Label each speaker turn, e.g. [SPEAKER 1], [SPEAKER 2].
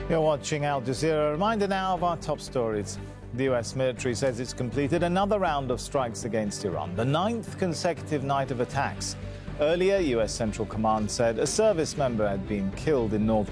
[SPEAKER 1] You're watching Al Jazeera. A reminder now of our top stories. The US military says it's completed another round of strikes against Iran, the 9th consecutive night of attacks. Earlier, US Central Command said a service member had been killed in North